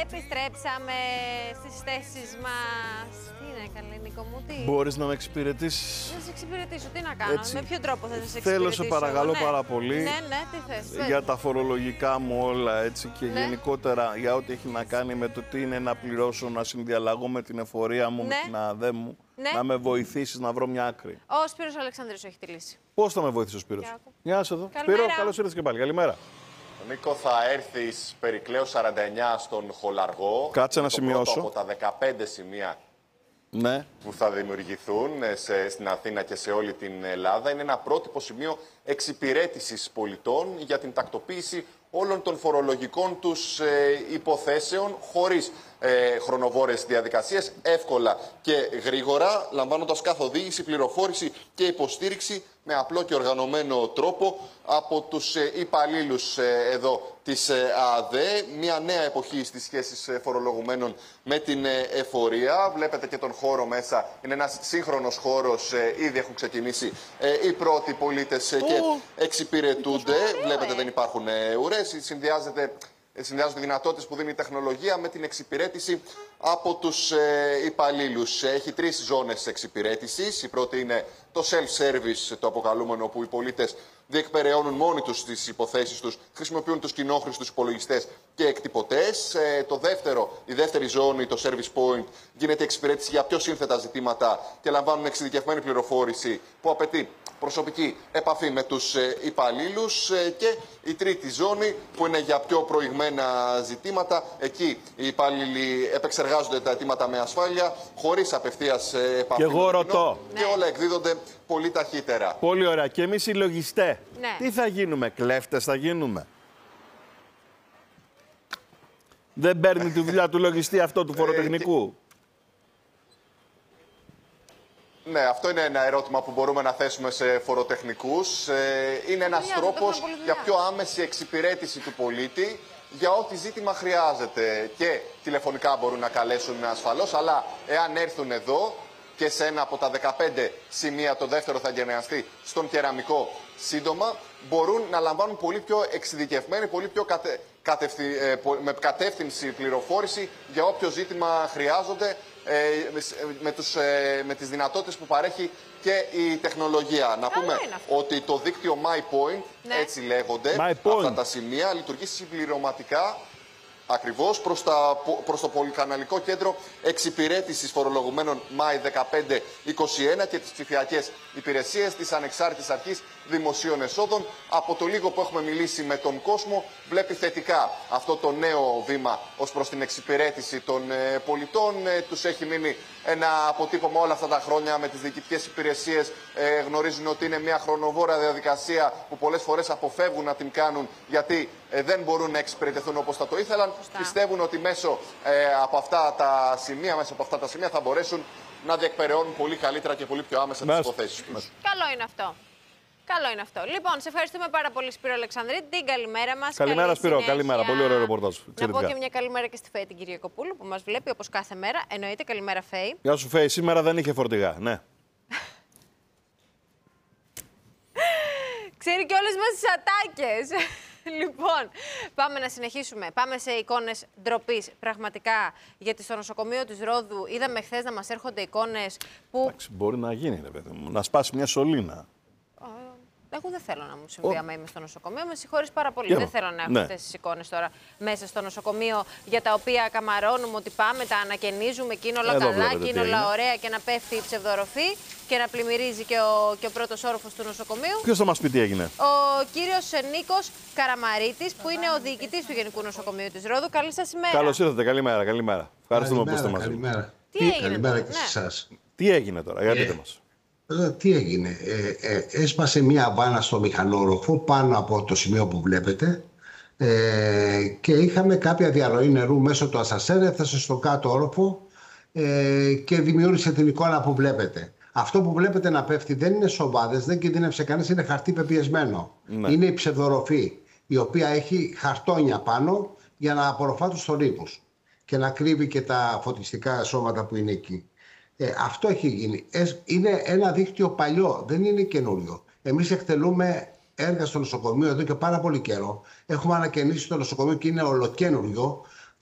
Επιστρέψαμε στις θέσεις μας. Τι είναι, καλέ Νίκο μου, τι. Μπορείς να με εξυπηρετήσεις? Να σε εξυπηρετήσω, τι να κάνω, Έτσι. με ποιο τρόπο θα σε εξυπηρετήσω? Θέλω, σε παρακαλώ πάρα πολύ. Ναι, τι θες. Για τα φορολογικά μου όλα, έτσι, και γενικότερα για ό,τι έχει να κάνει με το τι είναι να πληρώσω, να συνδιαλλαγώ με την εφορία μου, με την ΑΔΕ μου. Να με βοηθήσεις να βρω μια άκρη. Ο Σπύρος Αλεξανδρίου έχει τη λύση. Πώς θα με βοηθήσει ο Σπύρος? Γεια σας εδώ. Σπύρο, καλώς ήρθες και πάλι. Καλημέρα. Νίκο, θα έρθεις Περικλέου 49 στον Χολαργό. Κάτσε να σημειώσω. Από τα 15 σημεία που θα δημιουργηθούν στην Αθήνα και σε όλη την Ελλάδα. Είναι ένα πρότυπο σημείο εξυπηρέτησης πολιτών για την τακτοποίηση όλων των φορολογικών τους υποθέσεων χωρίς χρονοβόρες διαδικασίες, εύκολα και γρήγορα, λαμβάνοντας καθοδήγηση, πληροφόρηση και υποστήριξη με απλό και οργανωμένο τρόπο από τους υπαλλήλους εδώ της ΑΔΕ. Μια νέα εποχή στις σχέσεις φορολογουμένων με την εφορία. Βλέπετε και τον χώρο μέσα. Είναι ένας σύγχρονος χώρος. Ήδη έχουν ξεκινήσει οι πρώτοι πολίτες και εξυπηρετούνται. Βλέπετε δεν υπάρχουν ουρές. Συνδυάζονται δυνατότητες που δίνει η τεχνολογία με την εξυπηρέτηση από τους υπαλλήλους. Έχει 3 ζώνες εξυπηρέτησης. Η πρώτη είναι το self-service, το αποκαλούμενο, όπου οι πολίτες διεκπεραιώνουν μόνοι τους τις υποθέσεις τους, χρησιμοποιούν τους κοινόχρηστους υπολογιστές και εκτυπωτές. Η δεύτερη ζώνη, το service point, γίνεται εξυπηρέτηση για πιο σύνθετα ζητήματα και λαμβάνουν εξειδικευμένη πληροφόρηση που απαιτεί προσωπική επαφή με τους υπαλλήλους. Και η τρίτη ζώνη, που είναι για πιο προηγμένα ζητήματα. Εκεί οι υπάλληλοι επεξεργάζονται τα αιτήματα με ασφάλεια, χωρίς απευθείας επαφή. Και εγώ ρωτώ. Και όλα εκδίδονται πολύ ταχύτερα. Πολύ ωραία. Και εμείς οι λογιστές, τι θα γίνουμε, κλέφτες θα γίνουμε? Δεν παίρνει τη δουλειά του λογιστή αυτό, του φοροτεχνικού? Ναι, αυτό είναι ένα ερώτημα που μπορούμε να θέσουμε σε φοροτεχνικούς. Είναι ένας τρόπος για πιο άμεση εξυπηρέτηση του πολίτη για ό,τι ζήτημα χρειάζεται. Και τηλεφωνικά μπορούν να καλέσουν ασφαλώς, αλλά εάν έρθουν εδώ και σε ένα από τα 15 σημεία, το δεύτερο θα εγκαινιαστεί στον Κεραμικό σύντομα, μπορούν να λαμβάνουν πολύ πιο εξειδικευμένη, πολύ πιο με κατεύθυνση πληροφόρηση για όποιο ζήτημα χρειάζονται, με τις δυνατότητες που παρέχει και η τεχνολογία. Να πούμε ότι το δίκτυο MyPoint, έτσι λέγονται αυτά τα σημεία, λειτουργεί συμπληρωματικά ακριβώς προς το πολυκαναλικό κέντρο εξυπηρέτησης φορολογουμένων MY 1521 και τις ψηφιακές υπηρεσίες της Ανεξάρτητης Αρχής Δημοσίων Εσόδων. Από το λίγο που έχουμε μιλήσει με τον κόσμο, βλέπει θετικά αυτό το νέο βήμα ως προς την εξυπηρέτηση των πολιτών. Τους έχει μείνει ένα αποτύπωμα όλα αυτά τα χρόνια με τις διοικητικές υπηρεσίες. Γνωρίζουν ότι είναι μια χρονοβόρα διαδικασία που πολλές φορές αποφεύγουν να την κάνουν, γιατί δεν μπορούν να εξυπηρετηθούν όπως θα το ήθελαν. Πιστεύουν ότι μέσα από αυτά τα σημεία θα μπορέσουν να διεκπεραιώνουν πολύ καλύτερα και πολύ πιο άμεσα τις υποθέσεις τους. Καλό είναι αυτό. Καλό είναι αυτό. Λοιπόν, σε ευχαριστούμε πάρα πολύ, Σπύρο Αλεξανδρίτη. Την καλημέρα μας. Καλημέρα, Σπύρο. Καλημέρα. Πολύ ωραίο ρεπορτάζ. Να πω και μια καλημέρα και στη Φέη την Κυριακοπούλου που μας βλέπει όπως κάθε μέρα. Εννοείται, καλημέρα, Φέη. Γεια σου, Φέη. Σήμερα δεν είχε φορτηγά, ναι. Ξέρει και όλες μας τις ατάκες. Λοιπόν, πάμε να συνεχίσουμε. Πάμε σε εικόνες ντροπής. Πραγματικά, γιατί στο νοσοκομείο της Ρόδου είδαμε χθες να μας έρχονται εικόνες που. Εντάξει, μπορεί να γίνει, ρε παιδί μου, να σπάσει μια σωλήνα. Εγώ δεν θέλω να μου συμβεί άμα είμαι στο νοσοκομείο. Με συγχωρείς πάρα πολύ. Δεν θέλω να έχω αυτές τις εικόνες τώρα μέσα στο νοσοκομείο, για τα οποία καμαρώνουμε ότι πάμε, τα ανακαινίζουμε, και είναι όλα καλά, και είναι όλα ωραία, και να πέφτει η ψευδορροφή και να πλημμυρίζει και ο πρώτος όροφος του νοσοκομείου. Ποιος θα μας πει τι έγινε? Ο κύριος Νίκος Καραμαρίτης, που είναι ο διοικητής του Γενικού Νοσοκομείου της Ρόδου. Καλή σας ημέρα. Καλώς ήρθατε. Καλημέρα. Καλημέρα. Ευχαριστούμε που είστε μαζί. Καλημέρα και σε εσάς. Τι έγινε τώρα, για πείτε μας. Τι έγινε? Έσπασε μια βάνα στο μηχανόροφο πάνω από το σημείο που βλέπετε, και είχαμε κάποια διαρροή νερού μέσω του ασανσέρ, έφτασε στο κάτω όροφο και δημιούργησε την εικόνα που βλέπετε. Αυτό που βλέπετε να πέφτει δεν είναι σοβάδες, δεν κινδύνευσε κανείς, είναι χαρτί πεπιεσμένο. Είναι η ψευδοροφή, η οποία έχει χαρτόνια πάνω για να απορροφά τους θορύβους και να κρύβει και τα φωτιστικά σώματα που είναι εκεί. Αυτό έχει γίνει. Είναι ένα δίκτυο παλιό, δεν είναι καινούριο. Εμείς εκτελούμε έργα στο νοσοκομείο εδώ και πάρα πολύ καιρό. Έχουμε ανακαινήσει το νοσοκομείο και είναι ολοκένουργιο.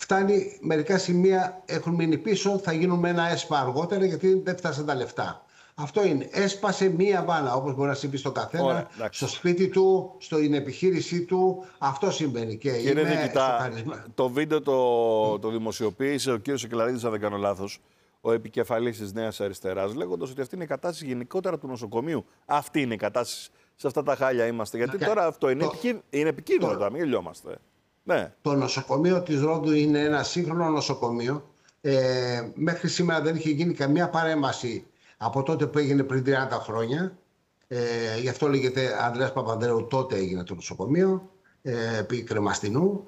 φτάνει, μερικά σημεία έχουν μείνει πίσω, θα γίνουν με ένα έσπα αργότερα γιατί δεν φτάσαν τα λεφτά. Αυτό είναι. Έσπασε μία βάνα, όπως μπορεί να συμβεί στον καθένα, στο σπίτι του, στην επιχείρησή του. Αυτό συμβαίνει. Και κύριε Διοικητά, το βίντεο το δημοσιοποίησε ο κύριος Σεκελαρίδης, αν δεν κάνω λάθος, ο επικεφαλής της Νέας Αριστεράς, λέγοντας ότι αυτή είναι η κατάσταση γενικότερα του νοσοκομείου. Αυτή είναι η κατάσταση. Σε αυτά τα χάλια είμαστε. Γιατί τώρα αυτό είναι επικίνδυνο, τώρα, μην γελιόμαστε. Ναι. Το νοσοκομείο της Ρόδου είναι ένα σύγχρονο νοσοκομείο. Μέχρι σήμερα δεν είχε γίνει καμία παρέμβαση από τότε που έγινε πριν 30 χρόνια. Γι' αυτό λέγεται Ανδρέας Παπανδρέου, τότε έγινε το νοσοκομείο, επί Κρεμαστινού.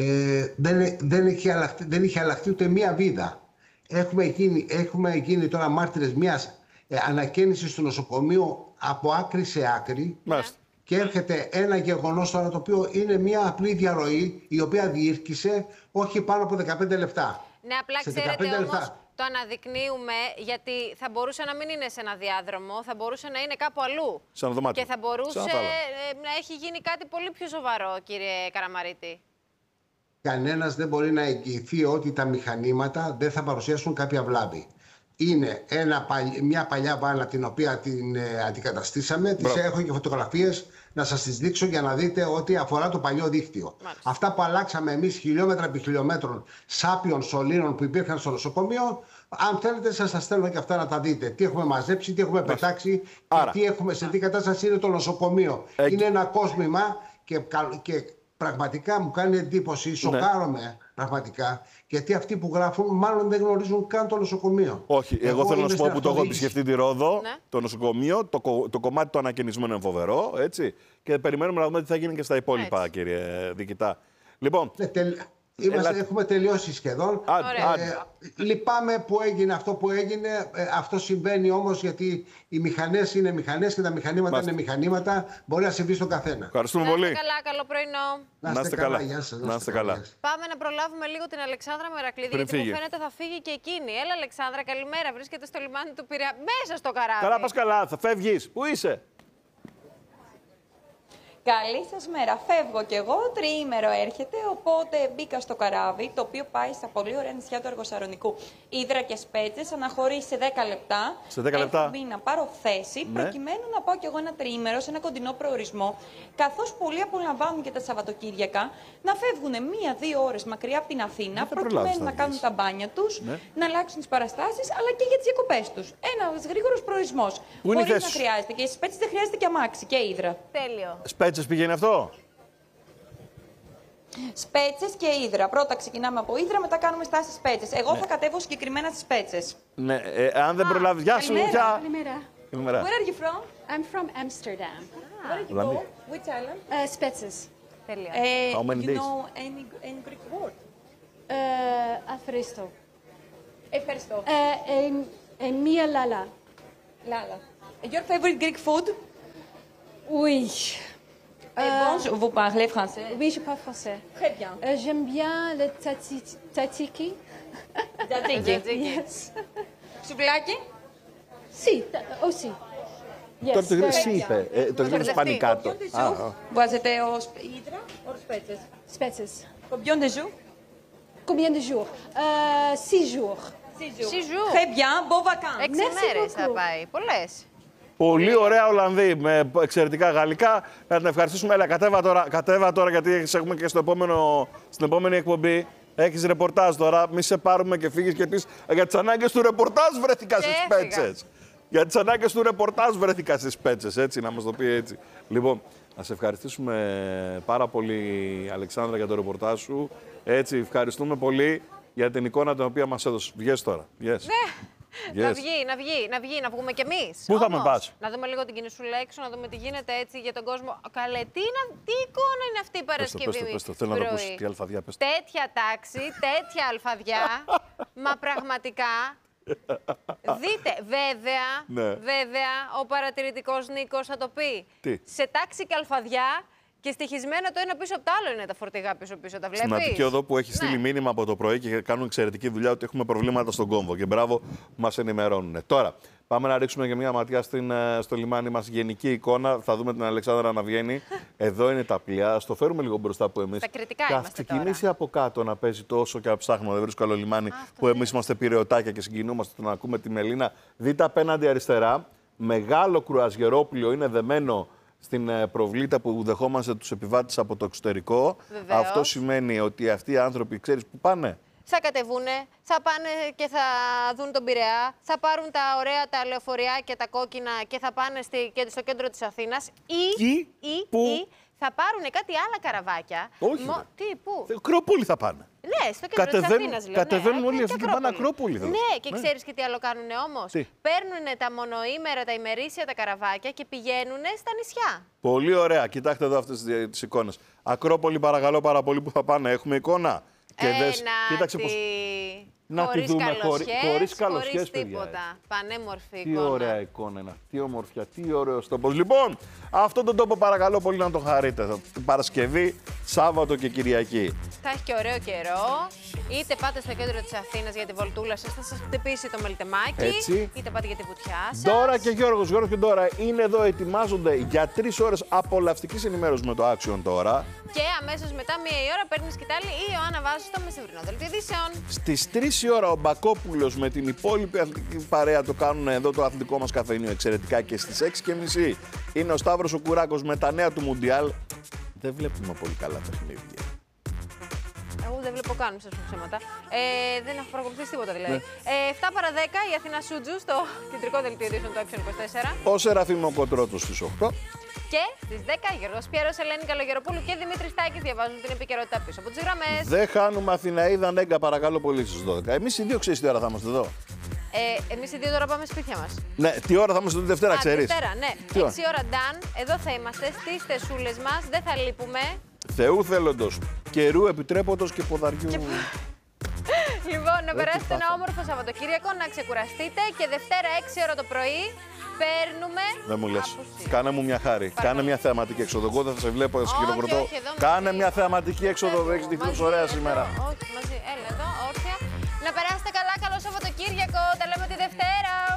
Δεν είχε αλλάχθει ούτε μία βίδα. Έχουμε γίνει τώρα μάρτυρες μιας ανακαίνησης του νοσοκομείου από άκρη σε άκρη. Μάλιστα. Και έρχεται ένα γεγονός τώρα το οποίο είναι μια απλή διαρροή η οποία διήρκησε όχι πάνω από 15 λεπτά. Ναι, απλά ξέρετε όμως το αναδεικνύουμε γιατί θα μπορούσε να μην είναι σε ένα διάδρομο, θα μπορούσε να είναι κάπου αλλού. Σε ένα δωμάτιο. Και θα μπορούσε να έχει γίνει κάτι πολύ πιο σοβαρό, κύριε Καραμαρίτη. Κανένας δεν μπορεί να εγγυηθεί ότι τα μηχανήματα δεν θα παρουσιάσουν κάποια βλάβη. Είναι μια παλιά βάνα την οποία την αντικαταστήσαμε. Τις έχω και φωτογραφίες να σας τις δείξω για να δείτε ότι αφορά το παλιό δίκτυο. Μάλιστα. Αυτά που αλλάξαμε εμείς χιλιόμετρα επί χιλιόμετρων σάπιων σωλήνων που υπήρχαν στο νοσοκομείο, αν θέλετε σας τα στέλνω και αυτά να τα δείτε. Τι έχουμε μαζέψει, τι έχουμε πετάξει και σε τι κατάσταση είναι το νοσοκομείο. Είναι ένα κόσμημα και πραγματικά μου κάνει εντύπωση, σοκάρομαι πραγματικά, γιατί αυτοί που γράφουν μάλλον δεν γνωρίζουν καν το νοσοκομείο. Όχι, εγώ θέλω να σου πω που το έχω επισκεφτεί τη Ρόδο, το νοσοκομείο, το κομμάτι το ανακαινισμένο είναι φοβερό, έτσι, και περιμένουμε να δούμε τι θα γίνει και στα υπόλοιπα, κύριε Διοικητά. Λοιπόν, έχουμε τελειώσει σχεδόν. Λυπάμαι που έγινε αυτό που έγινε. Αυτό συμβαίνει όμως γιατί οι μηχανές είναι μηχανές και τα μηχανήματα είναι μηχανήματα. Μπορεί να συμβεί στον καθένα. Ευχαριστούμε πολύ. Να είστε καλά, καλό πρωινό. Να είστε καλά. Γεια σας. Να είστε καλά. Πάμε να προλάβουμε λίγο την Αλεξάνδρα Μερακλήδη, γιατί μου φαίνεται θα φύγει και εκείνη. Έλα, Αλεξάνδρα, καλημέρα. Βρίσκεται στο λιμάνι του Πειραιά, μέσα στο καράβι. Καλά, πας καλά. Θα φεύγεις. Πού είσαι? Καλή σας μέρα. Φεύγω κι εγώ. Τριήμερο έρχεται, οπότε μπήκα στο καράβι, το οποίο πάει στα πολύ ωραία νησιά του Αργοσαρονικού. Ύδρα και Σπέτσες, αναχωρεί σε 10 λεπτά. Σε 10 λεπτά. Έχω μπει να πάρω θέση, προκειμένου να πάω κι εγώ ένα τριήμερο σε ένα κοντινό προορισμό. Καθώς πολλοί απολαμβάνουν και τα Σαββατοκύριακα, να φεύγουν 1-2 ώρες μακριά από την Αθήνα, προκειμένου να κάνουν τα μπάνια τους, να αλλάξουν τις παραστάσεις, αλλά και για τις διακοπές τους. Ένας γρήγορος προορισμός. Χωρίς να χρειάζεται. Και στις Σπέτσες δεν χρειάζεται και αμάξι και ύδρα. Τέλειο. Σπέτσες πηγαίνει αυτό? Σπέτσες και Ύδρα. Πρώτα ξεκινάμε από Ύδρα, μετά κάνουμε στάσεις Σπέτσες. Εγώ θα κατέβω συγκεκριμένα στις Σπέτσες. Ναι, αν δεν προλάβεις. Γεια σου, Λουκιά. Where are you from? I'm from Amsterdam. Where did you go? Which island? Spetses. Τέλεια. How many days? You know any Greek word? Ευχαριστώ. Ευχαριστώ. Μία λάλα. Lala. Your favorite Greek food? Oui. Bon, vous parlez français? Oui, je parle français. Très bien. J'aime bien le tzatziki. Tzatziki. Yes. Σουβλάκι? Si, aussi. Τώρα το γρήγορα είπε. Το γρήγορα ισπανικά το. Βάζετε ως Ύδρα, ως Σπέτσες. Spetses. Combien de jours? Combien de jours? 6 jours. 6 jours. Très bien, bon vacances. 6 μέρες θα πάει. Πολλές. Πολύ ωραία Ολλανδοί, με εξαιρετικά γαλλικά. Να την ευχαριστήσουμε. Έλα, κατέβα τώρα γιατί έχουμε και στην επόμενη εκπομπή. Έχεις ρεπορτάζ τώρα. Μη σε πάρουμε και φύγεις και πεις για τις ανάγκες του ρεπορτάζ βρέθηκα στις Σπέτσες. Για τις ανάγκες του ρεπορτάζ βρέθηκα στις Σπέτσες. Έτσι, να μας το πει έτσι. Λοιπόν, να σε ευχαριστήσουμε πάρα πολύ, Αλεξάνδρα, για το ρεπορτάζ σου. Έτσι, ευχαριστούμε πολύ για την εικόνα την οποία μας έδωσες. Βγες τώρα. Yes. Yes. Να βγει, να βγούμε κι εμείς. Πού θα με πας? Να δούμε λίγο την κινησούλα έξω, να δούμε τι γίνεται έτσι για τον κόσμο. Καλέ, τι εικόνα είναι αυτή η Παρασκευή? Πες το, θέλω να το ακούσεις. Τι αλφαδιά, πες το. Τέτοια τάξη, τέτοια αλφαδιά. Μα πραγματικά. Δείτε, βέβαια, ο παρατηρητικός Νίκος θα το πει. Τι? Σε τάξη και αλφαδιά Και στοιχισμένα το ένα πίσω από το άλλο είναι τα φορτηγά πίσω-πίσω. Τα βλέπεις. Στην Αττική Οδό που έχει στείλει μήνυμα από το πρωί και κάνουν εξαιρετική δουλειά ότι έχουμε προβλήματα στον κόμβο. Και μπράβο που μας ενημερώνουν. Τώρα, πάμε να ρίξουμε και μια ματιά στο λιμάνι μας. Γενική εικόνα. Θα δούμε την Αλεξάνδρα να βγαίνει. Εδώ είναι τα πλοία. Ας το φέρουμε λίγο μπροστά που εμείς. Τα κριτικά είμαστε τώρα. Ξεκινήσει από κάτω να παίζει τόσο και ψάχνουμε. Δεν βρίσκω άλλο λιμάνι που εμείς είμαστε πυρεωτάκια και συγκινούμαστε να ακούμε τη Μελίνα. Δείτε απέναντι αριστερά. Μεγάλο κρουαζιερόπλοιο είναι δεμένο στην προβλήτα που δεχόμαστε τους επιβάτες από το εξωτερικό. Βεβαίως. Αυτό σημαίνει ότι αυτοί οι άνθρωποι, ξέρεις που πάνε. Θα κατεβούνε, θα πάνε και θα δουν τον Πειραιά, θα πάρουν τα ωραία τα λεωφορεία και τα κόκκινα και θα πάνε στο κέντρο της Αθήνας ή θα πάρουν κάτι άλλα καραβάκια. Όχι. Τι, πού? Ακρόπολη θα πάνε. Ναι, στο κέντρο της Αθήνας λέω. Κατεβαίνουν όλοι αυτοί και και πάνε Ακρόπολη. Ναι, και ξέρεις και τι άλλο κάνουνε όμως. Παίρνουν τα μονοήμερα, τα ημερήσια, τα καραβάκια και πηγαίνουν στα νησιά. Πολύ ωραία. Κοιτάξτε εδώ αυτές τις εικόνες. Ακρόπολη, παρακαλώ πάρα πολύ που θα πάνε. Έχουμε εικόνα. Κοίταξε πώς. Να τη δούμε χωρίς καλοσχέσεις, τίποτα. Πανέμορφη τι εικόνα. Τι ωραία εικόνα είναι αυτή. Τι ομορφιά, τι ωραίος τόπος. Λοιπόν, αυτόν τον τόπο παρακαλώ πολύ να τον χαρείτε. Παρασκευή, Σάββατο και Κυριακή. Θα έχει και ωραίο καιρό. Είτε πάτε στο κέντρο της Αθήνας για τη βολτούλα σας, θα σας χτυπήσει το μελτεμάκι. Έτσι. Είτε πάτε για τη βουτιά σας. Ντόρα και Γιώργος και Ντόρα είναι εδώ, ετοιμάζονται για 3 ώρες απολαυστικής ενημέρωσης με το Action τώρα. Και αμέσως μετά 1 η ώρα παίρνει σκητάλη η Ιωάννα Βάζου στο μεσημβρινό δελτίο ειδήσεων. Στις 3 η ώρα ο Μπακόπουλος με την υπόλοιπη αθλητική παρέα το κάνουν εδώ το αθλητικό μας καφενείο εξαιρετικά και στις 6:30 είναι ο Σταύρος ο Κουράκος με τα νέα του Μουντιάλ. Δεν βλέπουμε πολύ καλά παιχνίδια. Εγώ δεν βλέπω καν, σας πω ψέματα. Δεν έχω παρακολουθήσει τίποτα δηλαδή. 7 παρα 10 η Αθήνα Σούτζου στο κεντρικό δελτίο ειδήσεων του Action 24. Ο Σεραφείμ Κοντρότος στις 8. Και στις 10 Γιώργος Πιέρος, Ελένη Καλογεροπούλου και Δημήτρης Τάκης διαβάζουν την επικαιρότητα πίσω από τις γραμμές. Δεν χάνουμε Αθηναίδα Νέγκα, παρακαλώ πολύ στις 12. Εμείς οι δύο ξέρεις τι ώρα θα είμαστε εδώ. Εμείς οι δύο τώρα πάμε σπίτια μας. Ναι, τι ώρα θα είμαστε τη Δευτέρα, ξέρεις. Δευτέρα, ναι. 6 ώρα Νταν, εδώ θα είμαστε στις θεσούλες μας, δεν θα λείπουμε. Θεού θέλοντος, καιρού επιτρέποντος και ποδαριού. Λοιπόν, να περάσετε ένα όμορφο Σαββατοκύριακο, να ξεκουραστείτε και Δευτέρα 6 ώρα το πρωί παίρνουμε. Δεν μου λες. Κάνε μου μια χάρη. Κάνε μια θεαματική έξοδο. Εγώ δεν θα σε βλέπω, σε χειροκροτώ. Κάνε μια θεαματική έξοδο. Έχεις δείχνει ωραία σήμερα. Όχι, μαζί. Έλα εδώ, όρθια. Να περάσετε καλά, καλό Σαββατοκύριακο. Τα λέμε τη Δευτέρα.